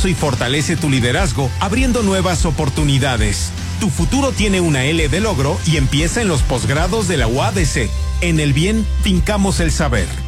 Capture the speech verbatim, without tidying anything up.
y fortalece tu liderazgo, abriendo nuevas oportunidades. Tu futuro tiene una L de logro y empieza en los posgrados de la U A D C. En el bien, fincamos el saber.